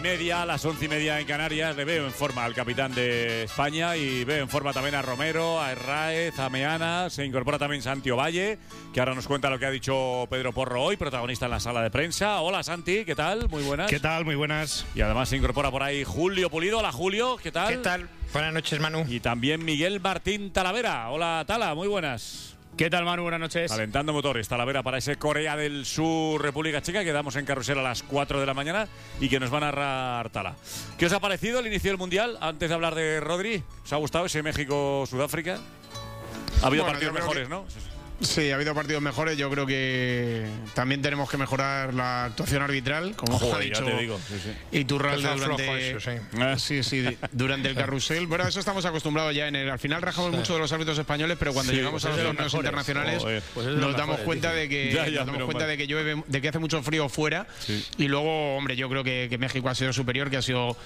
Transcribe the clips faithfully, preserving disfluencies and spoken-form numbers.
media, a las once y media en Canarias. Le veo en forma al capitán de España y veo en forma también a Romero, a Herráez, a Meana. Se incorpora también Santi Ovalle, que ahora nos cuenta lo que ha dicho Pedro Porro hoy, protagonista en la sala de prensa. Hola Santi, ¿qué tal? Muy buenas. ¿Qué tal? Muy buenas. Y además se incorpora por ahí Julio Pulido. Hola Julio, ¿qué tal? ¿Qué tal? Buenas noches, Manu. Y también Miguel Martín Talavera. Hola Tala, muy buenas. ¿Qué tal, Manu? Buenas noches. Calentando motores, Talavera, para ese Corea del Sur, República Checa, que damos en carrusel a las cuatro de la mañana y que nos van a narrar Tala. ¿Qué os ha parecido el inicio del Mundial? Antes de hablar de Rodri, ¿os ha gustado ese México-Sudáfrica? Ha habido bueno, partidos mejores, que... ¿no? Sí, ha habido partidos mejores. Yo creo que también tenemos que mejorar la actuación arbitral, como Joder, ha dicho ya te digo. Sí, sí. Iturralde durante, eso, sí. Ah, sí, sí, durante el carrusel. Bueno, eso estamos acostumbrados ya. En el, al final rajamos sí. mucho de los árbitros españoles, pero cuando sí, llegamos pues a los es torneos internacionales Joder, pues nos damos mejores, cuenta de que ya, ya, nos damos cuenta mal. de que llueve, de que hace mucho frío fuera. Sí. Y luego, hombre, yo creo que, que México ha sido superior, que ha sido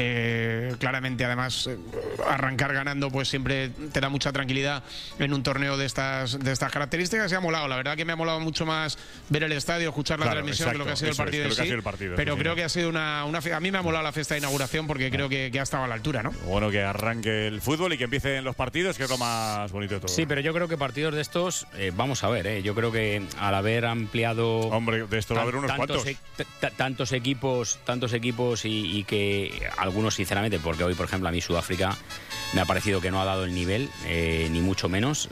eh, claramente, además, eh, arrancar ganando, pues siempre te da mucha tranquilidad en un torneo de estas de estas características. Se ha molado. La verdad que me ha molado mucho más ver el estadio, escuchar la claro, transmisión exacto, que lo que ha sido el partido es, en sí. El partido, pero sí, creo sí. que ha sido una, una a mí me ha molado la fiesta de inauguración porque creo que, que ha estado a la altura, ¿no? Bueno, que arranque el fútbol y que empiecen los partidos, que es lo más bonito de todo. Sí, pero yo creo que partidos de estos, eh, vamos a ver, eh, yo creo que al haber ampliado... Hombre, de esto va a haber unos tantos, cuantos. E tantos equipos, tantos equipos y, y que algunos, sinceramente, porque hoy, por ejemplo, a mí Sudáfrica me ha parecido que no ha dado el nivel, eh, ni mucho menos,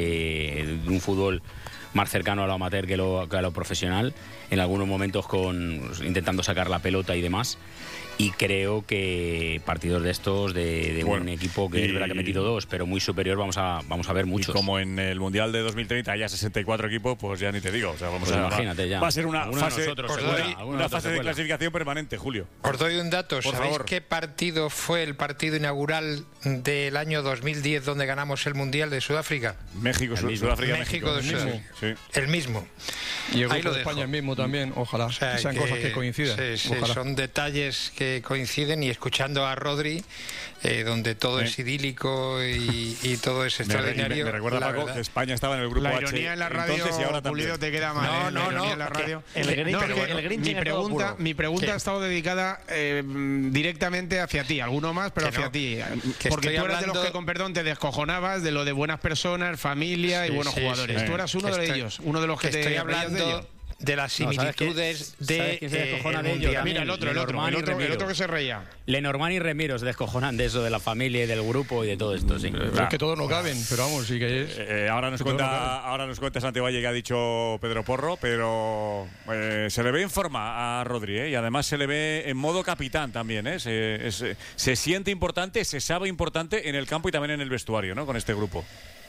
eh, de un fútbol más cercano a lo amateur que, lo, que a lo profesional, en algunos momentos con intentando sacar la pelota y demás. Y creo que partidos de estos, de, de bueno, un equipo que y, es verdad que ha metido dos, pero muy superior, vamos a vamos a ver muchos. Y como en el Mundial de dos mil treinta haya sesenta y cuatro equipos, pues ya ni te digo. O sea, vamos pues a, imagínate ya. Va a ser una alguno fase, de, nosotros, doy, una, una fase de clasificación permanente, Julio. Os doy un dato. Por ¿Sabéis favor. qué partido fue el partido inaugural del año dos mil diez donde ganamos el Mundial de Sudáfrica? México, Su Sudáfrica, México. México. De Sudáfrica. Sí. El mismo. Y el grupo de España mismo también, ojalá. O sea, sean que, cosas que coincidan. Sí, sí, son detalles que coinciden y escuchando a Rodri, eh, donde todo eh. es idílico y, y todo es extraordinario. Me, me recuerda, Paco, que España estaba en el grupo la H. La ironía en la radio, entonces, y ahora Pulido, te queda mal. No, ¿eh? no, no. En la radio. El, el, no, no, el, el mi pregunta, mi pregunta ha estado dedicada eh, directamente hacia ti. Alguno más, pero hacia no, ti. Porque tú eras hablando... de los que, con perdón, te descojonabas de lo de buenas personas, familia sí, y buenos sí, jugadores. Sí, tú eras uno de estoy, ellos, uno de los que, que te estoy hablando de ellos. De las similitudes no, de quién se descojona eh, de ellos. Mira el otro, el otro, el otro, el otro que se reía. Lenormand y Remiro se descojonan de eso, de la familia y del grupo y de todo esto. Sí. Es que todos no caben, pero vamos, sí que es. Eh, ahora nos cuenta, no ahora nos cuenta Santi Ovalle que ha dicho Pedro Porro, pero eh, se le ve en forma a Rodri, ¿eh? Y además se le ve en modo capitán también, ¿eh? Se, es, se siente importante, se sabe importante en el campo y también en el vestuario, ¿no? Con este grupo.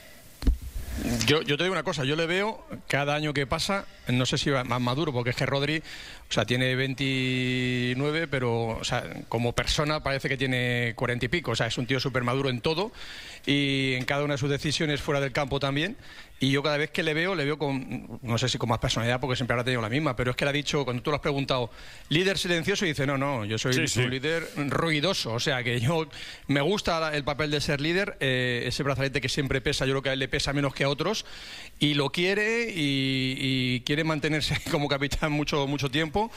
Yo, yo te digo una cosa, yo le veo cada año que pasa, no sé si va más maduro, porque es que Rodri, o sea, tiene veintinueve, pero o sea, como persona parece que tiene cuarenta y pico, o sea, es un tío súper maduro en todo y en cada una de sus decisiones fuera del campo también. Y yo cada vez que le veo, le veo con, no sé si con más personalidad, porque siempre habrá tenido la misma, pero es que le ha dicho, cuando tú lo has preguntado, líder silencioso, y dice, no, no, yo soy sí, sí. un líder ruidoso, o sea, que yo me gusta el papel de ser líder, eh, ese brazalete que siempre pesa, yo creo que a él le pesa menos que a otros, y lo quiere, y, y quiere mantenerse como capitán mucho, mucho tiempo.